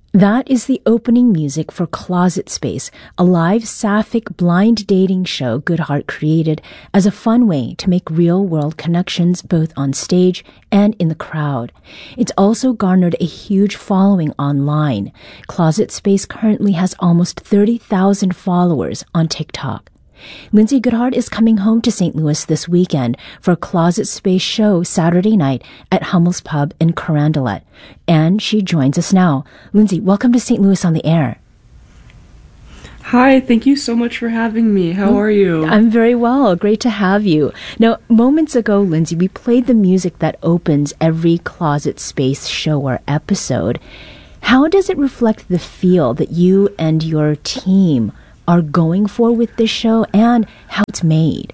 That is the opening music for Closet Space, a live sapphic blind dating show Goodheart created as a fun way to make real-world connections both on stage and in the crowd. It's also garnered a huge following online. Closet Space currently has almost 30,000 followers on TikTok. Lindsay Goodheart is coming home to St. Louis this weekend for a Closet Space show Saturday night at Hummel's Pub in Carondelet. And she joins us now. Lindsay, welcome to St. Louis on the Air. Hi, thank you so much for having me. How are you? I'm very well. Great to have you. Now, moments ago, Lindsay, we played the music that opens every Closet Space show or episode. How does it reflect the feel that you and your team are going for with this show and how it's made?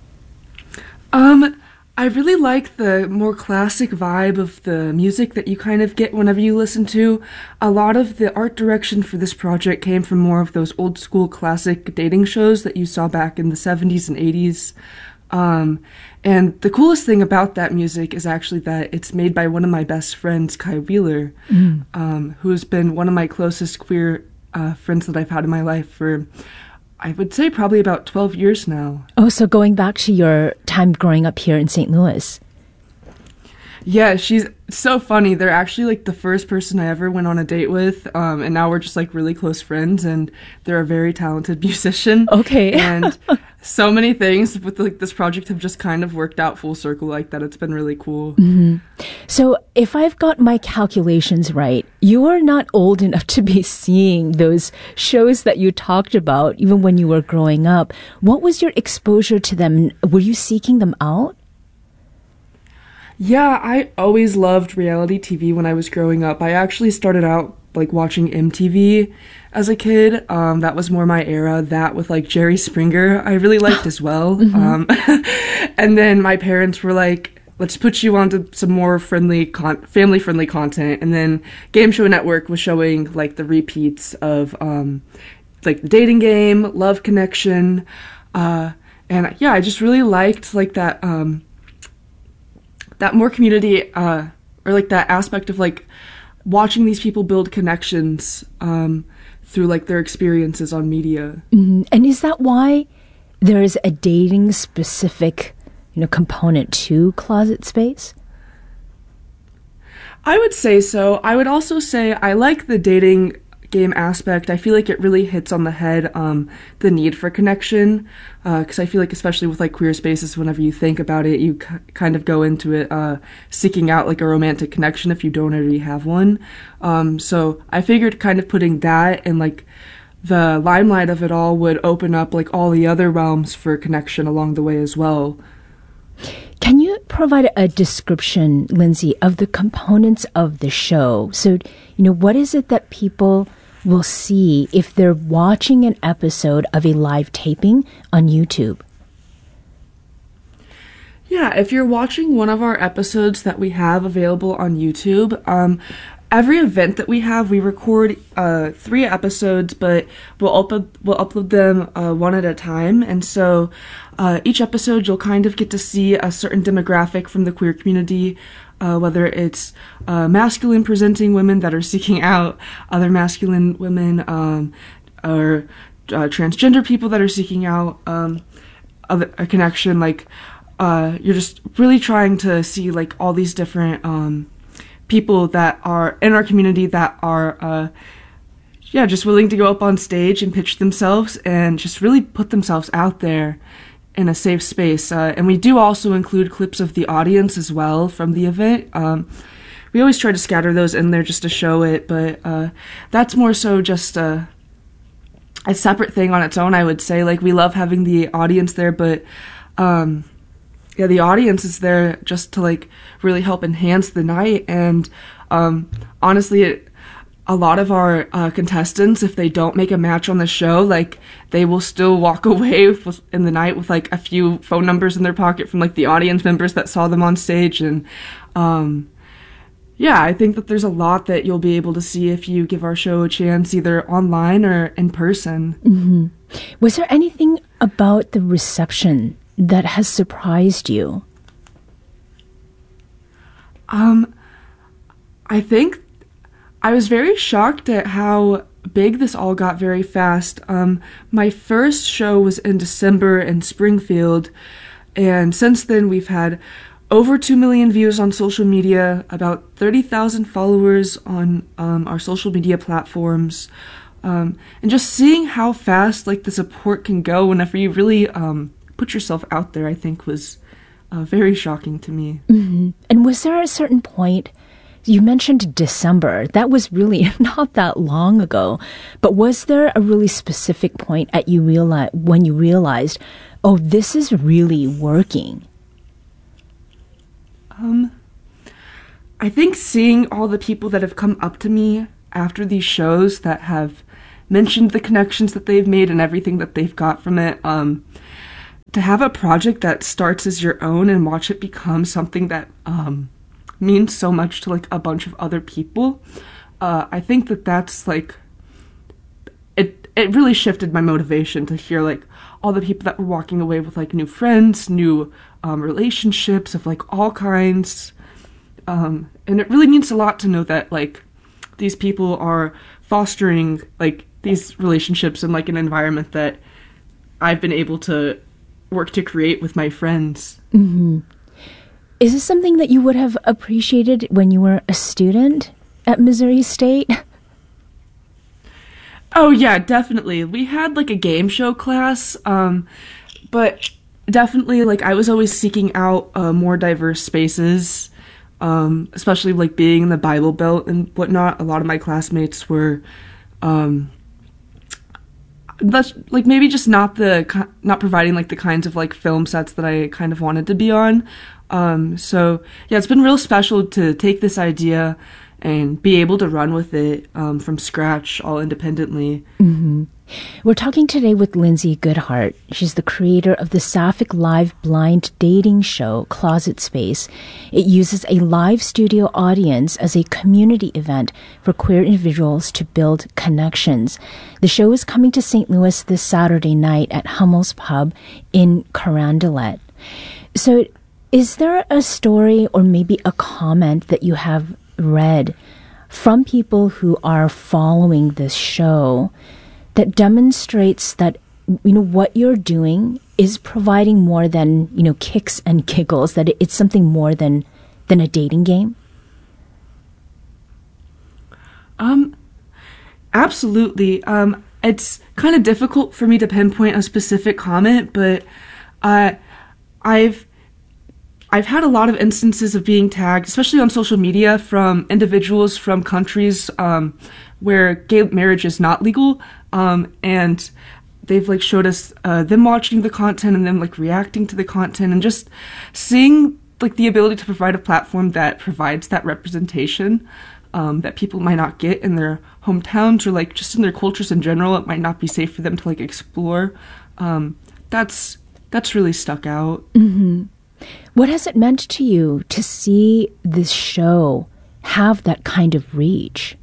I really like the more classic vibe of the music that you kind of get whenever you listen to. A lot of the art direction for this project came from more of those old school classic dating shows that you saw back in the 70s and 80s. And the coolest thing about that music is actually that it's made by one of my best friends, Kai Wheeler, who's been one of my closest queer friends that I've had in my life for, I would say, probably about 12 years now. Oh, so going back to your time growing up here in St. Louis. Yeah, she's so funny. They're actually like the first person I ever went on a date with, and now we're just like really close friends, and they're a very talented musician. Okay. And so many things with like this project have just kind of worked out full circle like that. It's been really cool. Mm-hmm. So if I've got my calculations right, you are not old enough to be seeing those shows that you talked about, even when you were growing up. What was your exposure to them? Were you seeking them out? Yeah, I always loved reality TV when I was growing up. I actually started out like watching MTV as a kid. That was more my era. That with like Jerry Springer, I really liked as well. And then my parents were like, let's put you onto some more family-friendly content. And then Game Show Network was showing like the repeats of like The Dating Game, Love Connection. And yeah, I just really liked like that more community, or like that aspect of like watching these people build connections through like their experiences on media. Mm-hmm. And is that why there is a dating specific, component to Closet Space? I would say so. I would also say I like the dating game aspect. I feel like it really hits on the head the need for connection, because I feel like especially with like queer spaces, whenever you think about it, you kind of go into it seeking out like a romantic connection if you don't already have one. So I figured kind of putting that in like the limelight of it all would open up like all the other realms for connection along the way as well. Can you provide a description, Lindsay, of the components of the show? So, what is it that people will see if they're watching an episode of a live taping on YouTube? Yeah, if you're watching one of our episodes that we have available on YouTube, every event that we have, we record 3 episodes, but we'll upload them one at a time. And so each episode, you'll kind of get to see a certain demographic from the queer community, whether it's masculine presenting women that are seeking out other masculine women, or transgender people that are seeking out a connection. Like you're just really trying to see like all these different people that are in our community that are just willing to go up on stage and pitch themselves and just really put themselves out there in a safe space. And we do also include clips of the audience as well from the event. We always try to scatter those in there just to show it, but that's more so just a separate thing on its own, I would say. Like, we love having the audience there, but the audience is there just to like really help enhance the night. And honestly, a lot of our contestants, if they don't make a match on the show, like they will still walk away in the night with like a few phone numbers in their pocket from like the audience members that saw them on stage. And I think that there's a lot that you'll be able to see if you give our show a chance, either online or in person. Mm-hmm. Was there anything about the reception that has surprised you? I think I was very shocked at how big this all got very fast. My first show was in December in Springfield, and since then we've had over 2 million views on social media, about 30,000 followers on our social media platforms, and just seeing how fast like the support can go whenever you really put yourself out there, I think was very shocking to me. Mm-hmm. And was there a certain point? You mentioned December. That was really not that long ago. But was there a really specific point at when you realized, oh, this is really working? I think seeing all the people that have come up to me after these shows that have mentioned the connections that they've made and everything that they've got from it, to have a project that starts as your own and watch it become something that means so much to like a bunch of other people, I think that's like it really shifted my motivation to hear like all the people that were walking away with like new friends, new relationships of like all kinds, and it really means a lot to know that like these people are fostering like these relationships in like an environment that I've been able to work to create with my friends. Mm-hmm. Is this something that you would have appreciated when you were a student at Missouri State? Oh yeah, definitely. We had like a game show class, but definitely like I was always seeking out more diverse spaces, especially like being in the Bible Belt and whatnot. A lot of my classmates were that's like maybe just not providing like the kinds of like film sets that I kind of wanted to be on. So yeah, it's been real special to take this idea and be able to run with it from scratch, all independently. Mm-hmm. We're talking today with Lindsay Goodhart. She's the creator of the Sapphic live blind dating show, Closet Space. It uses a live studio audience as a community event for queer individuals to build connections. The show is coming to St. Louis this Saturday night at Hummel's Pub in Carondelet. So is there a story or maybe a comment that you have read from people who are following this show that demonstrates that, you know, what you're doing is providing more than, you know, kicks and giggles, that it's something more than a dating game? Absolutely. It's kind of difficult for me to pinpoint a specific comment, but I've had a lot of instances of being tagged, especially on social media, from individuals from countries where gay marriage is not legal, and they've like showed us them watching the content and them like reacting to the content and just seeing like the ability to provide a platform that provides that representation that people might not get in their hometowns or like just in their cultures in general. It might not be safe for them to like explore. That's really stuck out. Mm-hmm. What has it meant to you to see this show have that kind of reach?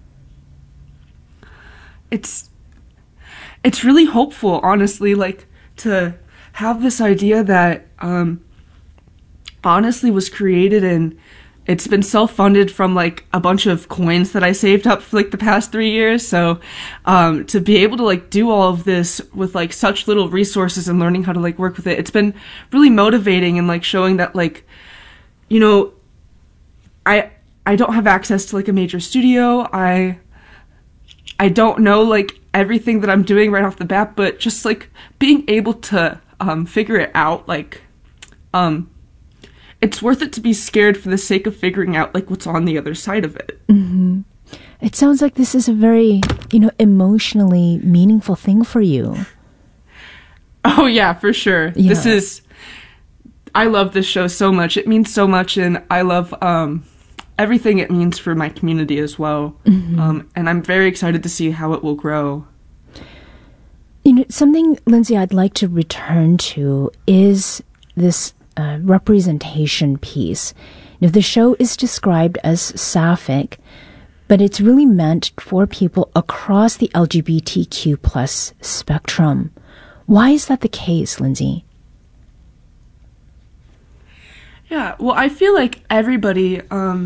It's really hopeful, honestly, like to have this idea that honestly was created and it's been self-funded from like a bunch of coins that I saved up for like the past 3 years. So to be able to like do all of this with like such little resources and learning how to like work with it, it's been really motivating and like showing that like, you know, I don't have access to like a major studio. I don't know like everything that I'm doing right off the bat, but just like being able to figure it out, like it's worth it to be scared for the sake of figuring out like what's on the other side of it. Mm-hmm. It sounds like this is a very, you know, emotionally meaningful thing for you. Oh yeah, for sure. Yeah. I love this show so much. It means so much, and I love everything it means for my community as well. Mm-hmm. And I'm very excited to see how it will grow. You know, something, Lindsay, I'd like to return to is this representation piece. Now, the show is described as sapphic, but it's really meant for people across the LGBTQ plus spectrum. Why is that the case, Lindsay? Yeah, well, I feel like everybody,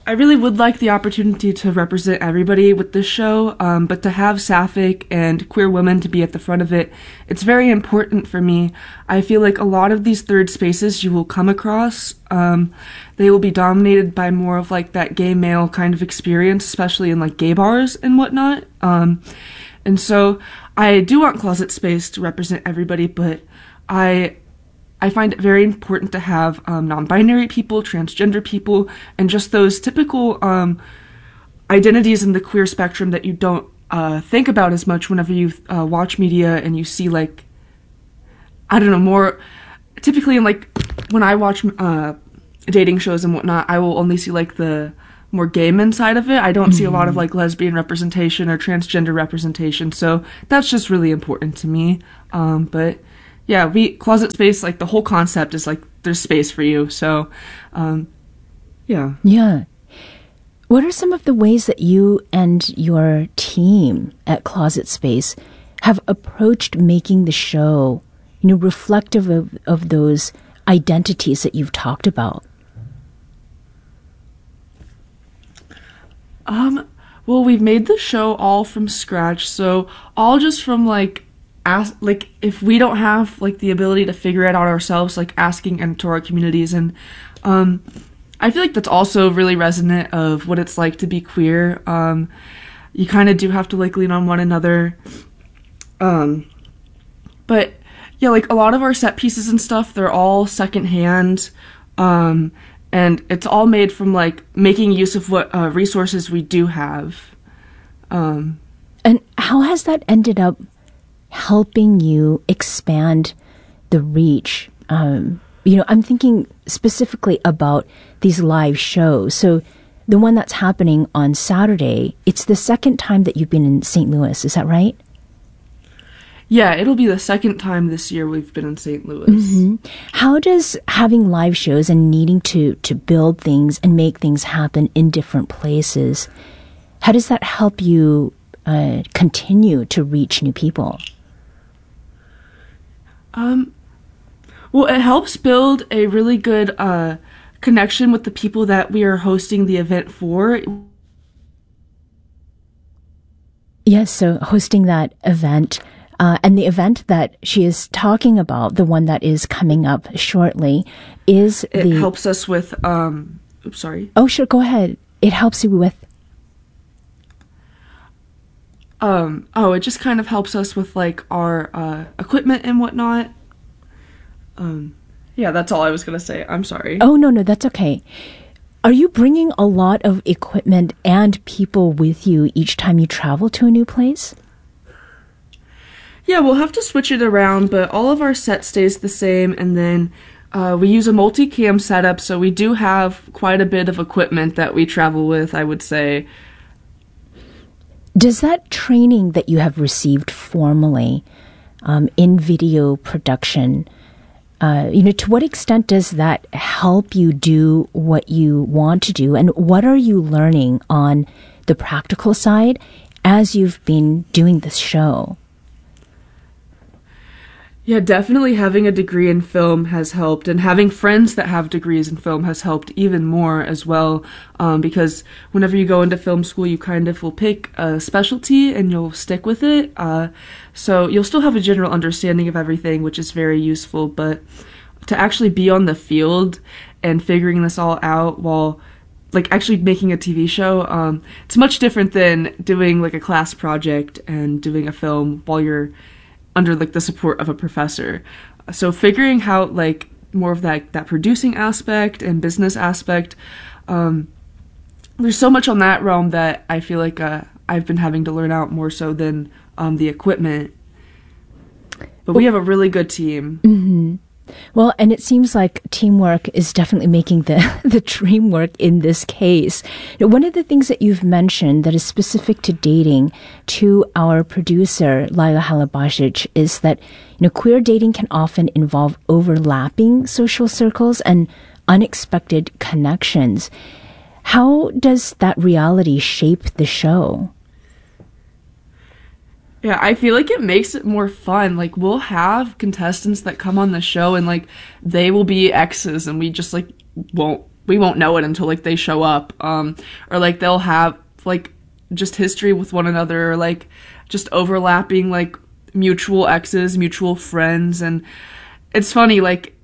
I really would like the opportunity to represent everybody with this show, but to have Sapphic and queer women to be at the front of it, it's very important for me. I feel like a lot of these third spaces you will come across, they will be dominated by more of like that gay male kind of experience, especially in like gay bars and whatnot. And so I do want Closet Space to represent everybody, but I find it very important to have non-binary people, transgender people, and just those typical identities in the queer spectrum that you don't think about as much whenever you watch media and you see, like, I don't know, more typically in, like, when I watch dating shows and whatnot, I will only see, like, the more gay men side of it. I don't see a lot of, like, lesbian representation or transgender representation, so that's just really important to me. But yeah, Closet Space, like, the whole concept is, like, there's space for you, so, yeah. Yeah. What are some of the ways that you and your team at Closet Space have approached making the show, reflective of those identities that you've talked about? Well, we've made the show all from scratch, so all just from, like, if we don't have, like, the ability to figure it out ourselves, like, asking into our communities. And I feel like that's also really resonant of what it's like to be queer. You kind of do have to, like, lean on one another. But yeah, like, a lot of our set pieces and stuff, they're all secondhand, and it's all made from, like, making use of what resources we do have. And how has that ended up helping you expand the reach? I'm thinking specifically about these live shows. So the one that's happening on Saturday, it's the second time that you've been in St. Louis. Is that right? Yeah, it'll be the second time this year we've been in St. Louis. Mm-hmm. How does having live shows and needing to build things and make things happen in different places, how does that help you continue to reach new people? Well, it helps build a really good connection with the people that we are hosting the event for. Yes, so hosting that event, and the event that she is talking about, the one that is coming up shortly, is it helps us with, oops, sorry. Oh, sure, go ahead. It helps you with? It just kind of helps us with, like, our equipment and whatnot. Yeah, that's all I was going to say. I'm sorry. Oh, no, that's okay. Are you bringing a lot of equipment and people with you each time you travel to a new place? Yeah, we'll have to switch it around, but all of our set stays the same, and then we use a multicam setup, so we do have quite a bit of equipment that we travel with, I would say. Does that training that you have received formally in video production, to what extent does that help you do what you want to do? And what are you learning on the practical side as you've been doing this show? Yeah, definitely having a degree in film has helped, and having friends that have degrees in film has helped even more as well, because whenever you go into film school, you kind of will pick a specialty and you'll stick with it, so you'll still have a general understanding of everything, which is very useful, but to actually be on the field and figuring this all out while, like, actually making a TV show, it's much different than doing, like, a class project and doing a film while you're under, like, the support of a professor. So figuring out, like, more of that producing aspect and business aspect, there's so much on that realm that I feel like I've been having to learn out more so than the equipment. But we have a really good team. Mm-hmm. Well, and it seems like teamwork is definitely making the dream work in this case. Now, one of the things that you've mentioned that is specific to dating to our producer, Lila Halabasic, is that queer dating can often involve overlapping social circles and unexpected connections. How does that reality shape the show? Yeah, I feel like it makes it more fun. Like, we'll have contestants that come on the show and, like, they will be exes and we just, like, won't we won't know it until like they show up, or like they'll have like just history with one another, or like just overlapping like mutual exes, mutual friends. And it's funny, like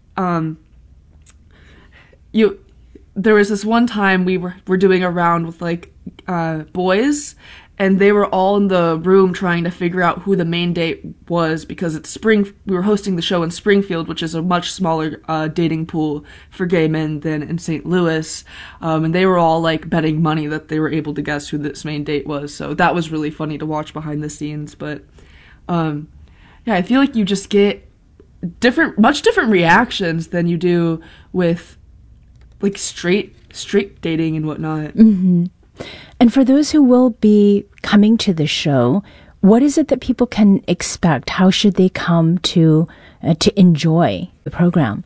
there was this one time we were doing a round with like boys, and they were all in the room trying to figure out who the main date was, because we were hosting the show in Springfield, which is a much smaller dating pool for gay men than in St. Louis. And they were all like betting money that they were able to guess who this main date was. So that was really funny to watch behind the scenes. But yeah, I feel like you just get much different reactions than you do with like straight dating and whatnot. Mm-hmm. And for those who will be coming to the show, what is it that people can expect? How should they come to enjoy the program?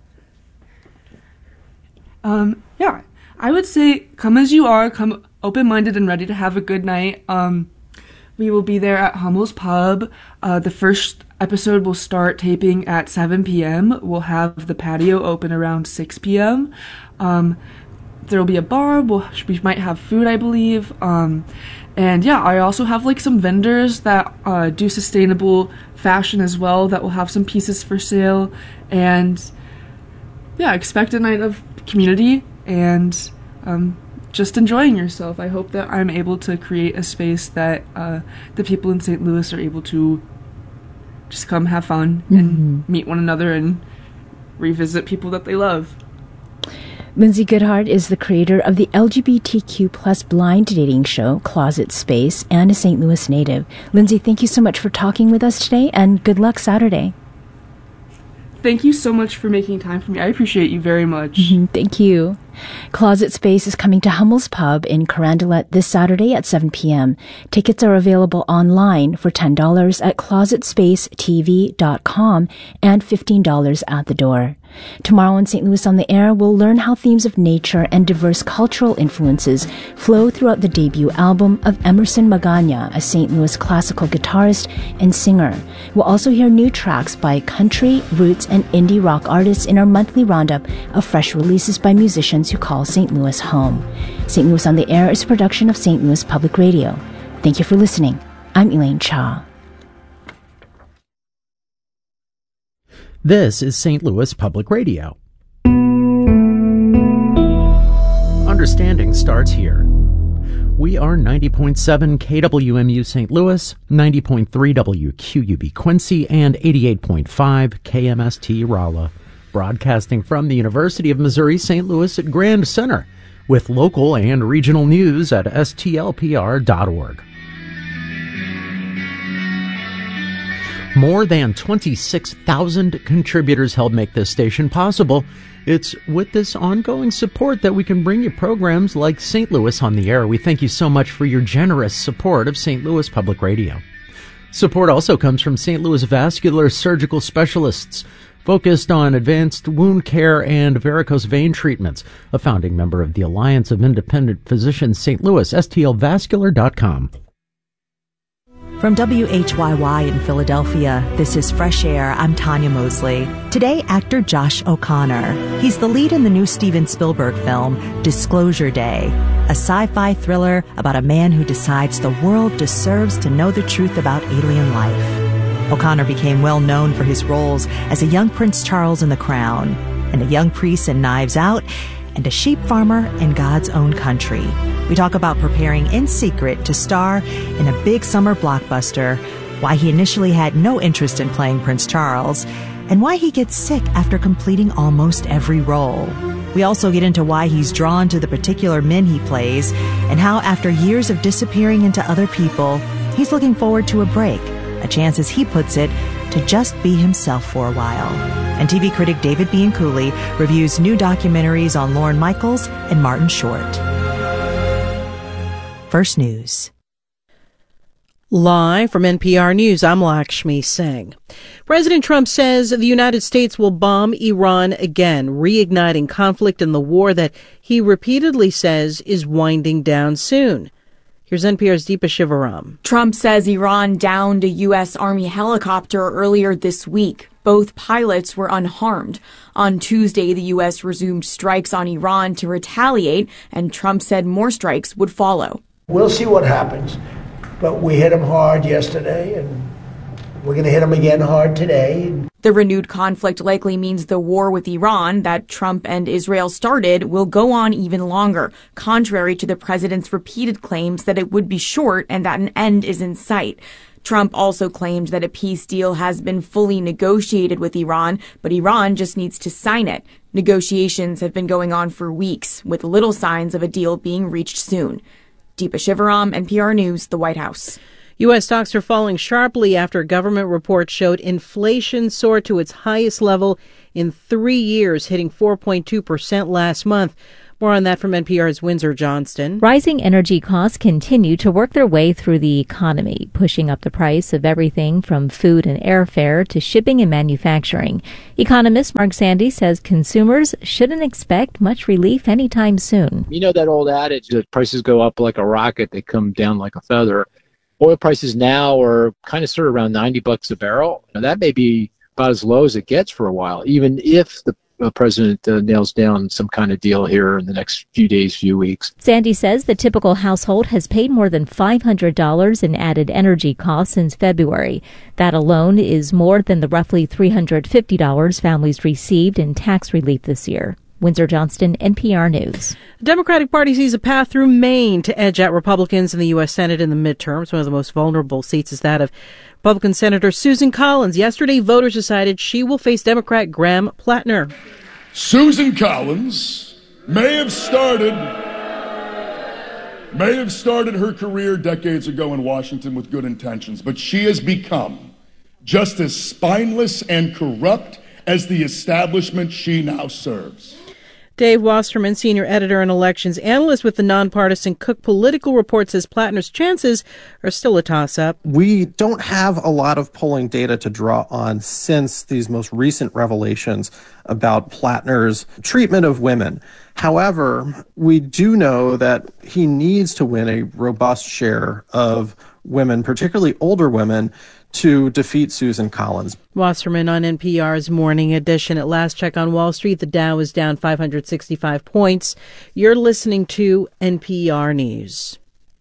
Yeah, I would say come as you are, come open-minded and ready to have a good night. We will be there at Hummel's Pub. The first episode will start taping at 7 p.m. We'll have the patio open around 6 p.m. There will be a bar. We might have food, I believe. And yeah, I also have like some vendors that do sustainable fashion as well that will have some pieces for sale. And yeah, expect a night of community and just enjoying yourself. I hope that I'm able to create a space that the people in St. Louis are able to just come have fun and meet one another and revisit people that they love. Lindsay Goodhart is the creator of the LGBTQ plus blind dating show, Closet Space, and a St. Louis native. Lindsay, thank you so much for talking with us today, and good luck Saturday. Thank you so much for making time for me. I appreciate you very much. Thank you. Closet Space is coming to Hummel's Pub in Carondelet this Saturday at 7 p.m. Tickets are available online for $10 at closetspacetv.com and $15 at the door. Tomorrow on St. Louis on the Air, we'll learn how themes of nature and diverse cultural influences flow throughout the debut album of Emerson Magana, a St. Louis classical guitarist and singer. We'll also hear new tracks by country, roots, and indie rock artists in our monthly roundup of fresh releases by musicians who call St. Louis home. St. Louis on the Air is a production of St. Louis Public Radio. Thank you for listening. I'm Elaine Cha. This is St. Louis Public Radio. Understanding starts here. We are 90.7 KWMU St. Louis, 90.3 WQUB Quincy, and 88.5 KMST Rolla, broadcasting from the University of Missouri St. Louis at Grand Center, with local and regional news at stlpr.org. More than 26,000 contributors help make this station possible. It's with this ongoing support that we can bring you programs like St. Louis on the Air. We thank you so much for your generous support of St. Louis Public Radio. Support also comes from St. Louis Vascular Surgical Specialists, focused on advanced wound care and varicose vein treatments, a founding member of the Alliance of Independent Physicians St. Louis, stlvascular.com. From WHYY in Philadelphia, this is Fresh Air. I'm Tanya Mosley. Today, actor Josh O'Connor. He's the lead in the new Steven Spielberg film, Disclosure Day, a sci-fi thriller about a man who decides the world deserves to know the truth about alien life. O'Connor became well known for his roles as a young Prince Charles in The Crown, and a young priest in Knives Out, and a sheep farmer in God's Own Country. We talk about preparing in secret to star in a big summer blockbuster, why he initially had no interest in playing Prince Charles, and why he gets sick after completing almost every role. We also get into why he's drawn to the particular men he plays, and how after years of disappearing into other people, he's looking forward to a break, a chance, as he puts it, to just be himself for a while. And TV critic David Bianculli reviews new documentaries on Lorne Michaels and Martin Short. First News. Live from NPR News, I'm Lakshmi Singh. President Trump says the United States will bomb Iran again, reigniting conflict in the war that he repeatedly says is winding down soon. Here's NPR's Deepa Shivaram. Trump says Iran downed a U.S. Army helicopter earlier this week. Both pilots were unharmed. On Tuesday, the U.S. resumed strikes on Iran to retaliate, and Trump said more strikes would follow. We'll see what happens, but we hit them hard yesterday, and we're going to hit them again hard today. The renewed conflict likely means the war with Iran that Trump and Israel started will go on even longer, contrary to the president's repeated claims that it would be short and that an end is in sight. Trump also claimed that a peace deal has been fully negotiated with Iran, but Iran just needs to sign it. Negotiations have been going on for weeks, with little signs of a deal being reached soon. Deepa Shivaram, NPR News, the White House. U.S. stocks are falling sharply after a government report showed inflation soared to its highest level in 3 years, hitting 4.2% last month. More on that from NPR's Windsor Johnston. Rising energy costs continue to work their way through the economy, pushing up the price of everything from food and airfare to shipping and manufacturing. Economist Mark Sandy says consumers shouldn't expect much relief anytime soon. You know that old adage that prices go up like a rocket, they come down like a feather. Oil prices now are kind of sort of around $90 a barrel. Now, that may be about as low as it gets for a while, even if the president nails down some kind of deal here in the next few days, few weeks. Sandy says the typical household has paid more than $500 in added energy costs since February. That alone is more than the roughly $350 families received in tax relief this year. Windsor Johnston, NPR News. The Democratic Party sees a path through Maine to edge out Republicans in the U.S. Senate in the midterms. One of the most vulnerable seats is that of Republican Senator Susan Collins. Yesterday, voters decided she will face Democrat Graham Plattner. Susan Collins may have started her career decades ago in Washington with good intentions, but she has become just as spineless and corrupt as the establishment she now serves. Dave Wasserman, senior editor and elections analyst with the nonpartisan Cook Political Report, says Plattner's chances are still a toss-up. We don't have a lot of polling data to draw on since these most recent revelations about Plattner's treatment of women. However, we do know that he needs to win a robust share of women, particularly older women, to defeat Susan Collins. Wasserman on NPR's Morning Edition. At last check on Wall Street, the Dow is down 565 points. You're listening to NPR News.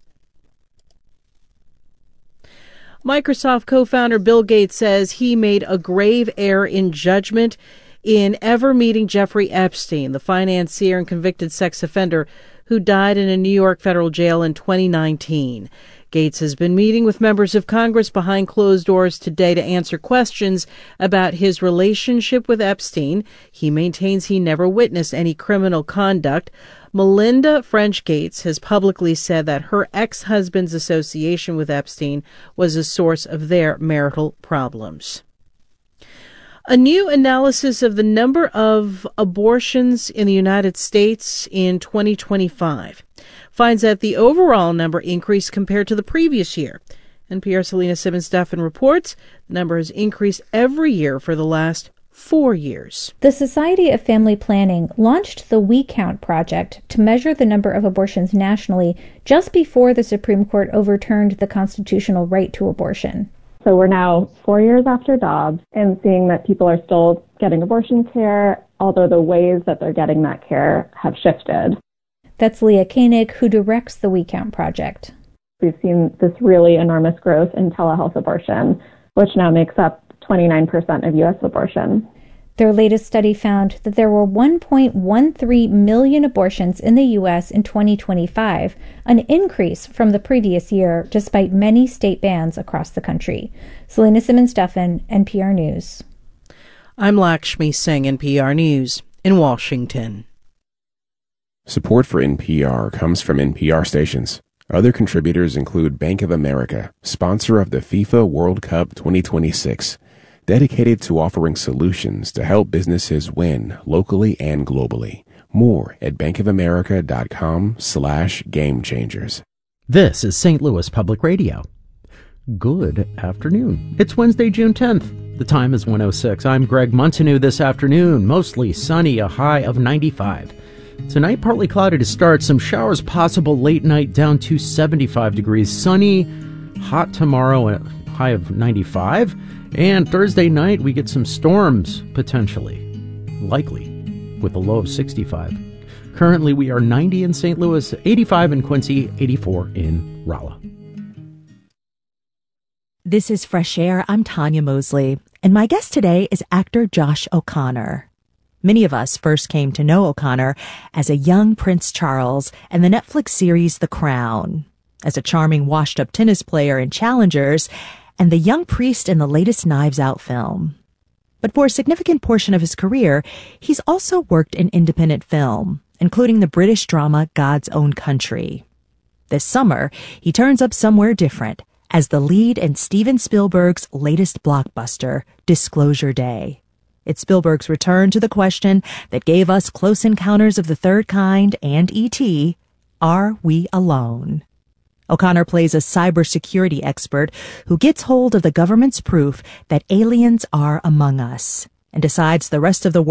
Microsoft co-founder Bill Gates says he made a grave error in judgment in ever meeting Jeffrey Epstein, the financier and convicted sex offender who died in a New York federal jail in 2019. Gates has been meeting with members of Congress behind closed doors today to answer questions about his relationship with Epstein. He maintains he never witnessed any criminal conduct. Melinda French Gates has publicly said that her ex-husband's association with Epstein was a source of their marital problems. A new analysis of the number of abortions in the United States in 2025 finds that the overall number increased compared to the previous year. NPR's Selena Simmons-Duffin reports the number has increased every year for the last 4 years. The Society of Family Planning launched the We Count project to measure the number of abortions nationally just before the Supreme Court overturned the constitutional right to abortion. So we're now 4 years after Dobbs and seeing that people are still getting abortion care, although the ways that they're getting that care have shifted. That's Leah Koenig, who directs the We Count project. We've seen this really enormous growth in telehealth abortion, which now makes up 29% of U.S. abortion. Their latest study found that there were 1.13 million abortions in the U.S. in 2025, an increase from the previous year, despite many state bans across the country. Selena Simmons-Duffin, NPR News. I'm Lakshmi Singh, NPR News in Washington. Support for NPR comes from NPR stations. Other contributors include Bank of America, sponsor of the FIFA World Cup 2026, dedicated to offering solutions to help businesses win locally and globally. More at bankofamerica.com/gamechangers. This is St. Louis Public Radio. Good afternoon. It's Wednesday, June 10th. The time is 1:06. I'm Greg Montanew. This afternoon, mostly sunny, a high of 95. Tonight, partly cloudy to start. Some showers possible late night, down to 75 degrees. Sunny, hot tomorrow, high of 95. And Thursday night, we get some storms, potentially, likely, with a low of 65. Currently, we are 90 in St. Louis, 85 in Quincy, 84 in Rolla. This is Fresh Air. I'm Tanya Mosley, and my guest today is actor Josh O'Connor. Many of us first came to know O'Connor as a young Prince Charles in the Netflix series The Crown, as a charming washed-up tennis player in Challengers, and the young priest in the latest Knives Out film. But for a significant portion of his career, he's also worked in independent film, including the British drama God's Own Country. This summer, he turns up somewhere different as the lead in Steven Spielberg's latest blockbuster, Disclosure Day. It's Spielberg's return to the question that gave us Close Encounters of the Third Kind and E.T., are we alone? O'Connor plays a cybersecurity expert who gets hold of the government's proof that aliens are among us and decides the rest of the world